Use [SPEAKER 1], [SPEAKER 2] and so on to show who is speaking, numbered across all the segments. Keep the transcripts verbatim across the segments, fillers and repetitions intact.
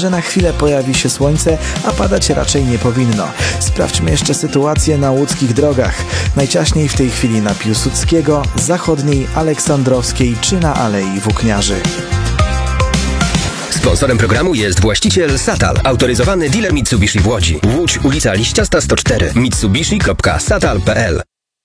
[SPEAKER 1] że na chwilę pojawi się słońce, a padać raczej nie powinno. Sprawdźmy jeszcze sytuację na łódzkich drogach. Najciaśniej w tej chwili na Piłsudskiego, Zachodniej, Aleksandrowskiej czy na Alei Włókniarzy.
[SPEAKER 2] Sponsorem programu jest właściciel Satal, autoryzowany dealer Mitsubishi w Łodzi. Łódź, ulica Liściasta sto cztery, mitsubishi kropka satal kropka p l.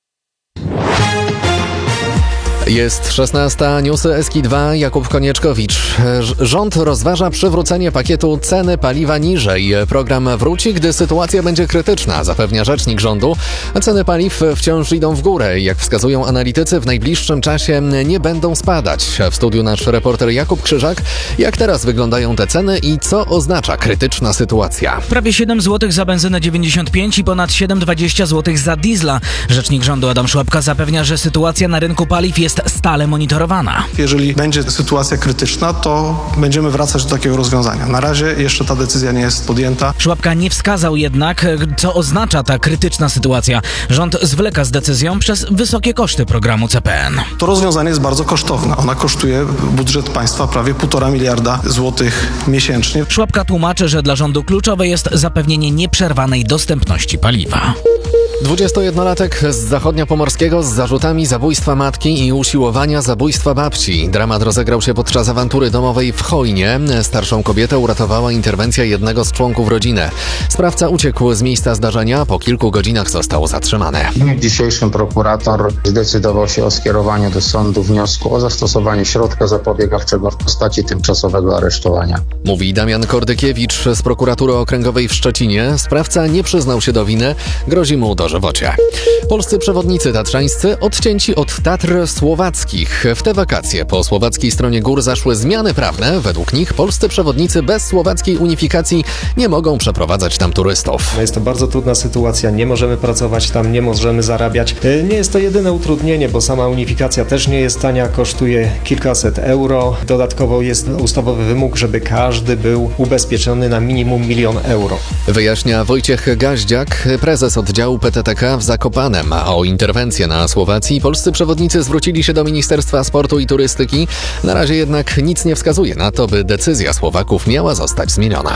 [SPEAKER 3] Jest szesnasta, newsy S K dwa, Jakub Konieczkowicz. Rząd rozważa przywrócenie pakietu ceny paliwa niżej. Program wróci, gdy sytuacja będzie krytyczna, zapewnia rzecznik rządu. Ceny paliw wciąż idą w górę. Jak wskazują analitycy, w najbliższym czasie nie będą spadać. W studiu nasz reporter Jakub Krzyżak. Jak teraz wyglądają te ceny i co oznacza krytyczna sytuacja?
[SPEAKER 4] Prawie siedem złotych za benzynę dziewięćdziesiąt pięć i ponad siedem dwadzieścia złotych za diesla. Rzecznik rządu Adam Szłapka zapewnia, że sytuacja na rynku paliw jest stale monitorowana.
[SPEAKER 5] Jeżeli będzie sytuacja krytyczna, to będziemy wracać do takiego rozwiązania. Na razie jeszcze ta decyzja nie jest podjęta.
[SPEAKER 4] Szłapka nie wskazał jednak, co oznacza ta krytyczna sytuacja. Rząd zwleka z decyzją przez wysokie koszty programu C P N.
[SPEAKER 5] To rozwiązanie jest bardzo kosztowne. Ona kosztuje budżet państwa prawie półtora miliarda złotych miesięcznie.
[SPEAKER 4] Szłapka tłumaczy, że dla rządu kluczowe jest zapewnienie nieprzerwanej dostępności paliwa.
[SPEAKER 3] dwudziestojednolatek z Zachodniopomorskiego z zarzutami zabójstwa matki i usiłowania zabójstwa babci. Dramat rozegrał się podczas awantury domowej w Chojnie. Starszą kobietę uratowała interwencja jednego z członków rodziny. Sprawca uciekł z miejsca zdarzenia, po kilku godzinach został zatrzymany.
[SPEAKER 6] W dniu dzisiejszym prokurator zdecydował się o skierowaniu do sądu wniosku o zastosowanie środka zapobiegawczego w postaci tymczasowego aresztowania.
[SPEAKER 3] Mówi Damian Kordykiewicz z prokuratury okręgowej w Szczecinie. Sprawca nie przyznał się do winy, grozi mu dożywocie. Polscy przewodnicy tatrzańscy odcięci od Tatr słowackich. W te wakacje po słowackiej stronie gór zaszły zmiany prawne. Według nich polscy przewodnicy bez słowackiej unifikacji nie mogą przeprowadzać tam turystów.
[SPEAKER 7] Jest to bardzo trudna sytuacja, nie możemy pracować tam, nie możemy zarabiać. Nie jest to jedyne utrudnienie, bo sama unifikacja też nie jest tania, kosztuje kilkaset euro. Dodatkowo jest ustawowy wymóg, żeby każdy był ubezpieczony na minimum milion euro.
[SPEAKER 3] Wyjaśnia Wojciech Gaździak, prezes oddziału P T T K w Zakopanem. A o interwencję na Słowacji polscy przewodnicy zwrócili się do Ministerstwa Sportu i Turystyki. Na razie jednak nic nie wskazuje na to, by decyzja Słowaków miała zostać zmieniona.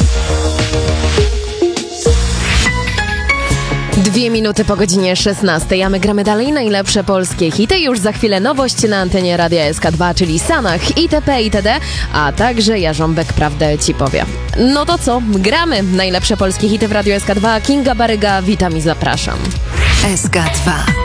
[SPEAKER 8] Dwie minuty po godzinie szesnastej, a my gramy dalej najlepsze polskie hity. Już za chwilę nowość na antenie Radia S K dwa, czyli Sanach, itp. itd., a także Jarząbek prawdę ci powie. No to co? Gramy najlepsze polskie hity w Radiu S K dwa. Kinga Baryga, witam i zapraszam.
[SPEAKER 9] S K dwa.